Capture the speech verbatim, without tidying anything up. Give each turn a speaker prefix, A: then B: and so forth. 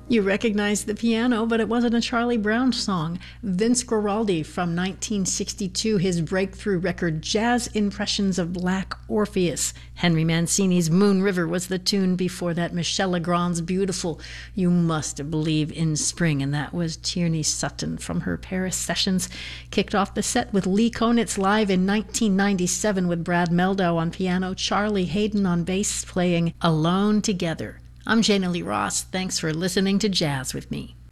A: You recognize the piano, but it wasn't a Charlie Brown song. Vince Guaraldi from nineteen sixty-two, his breakthrough record, Jazz Impressions of Black Orpheus. Henry Mancini's Moon River was the tune before that. Michel Legrand's beautiful You Must Believe in Spring, and that was Tierney Sutton from her Paris sessions. Kicked off the set with Lee Konitz live in nineteen ninety-seven with Brad Meldow on piano, Charlie Haden on bass playing Alone Together. I'm Jana Lee Ross. Thanks for listening to Jazz with me.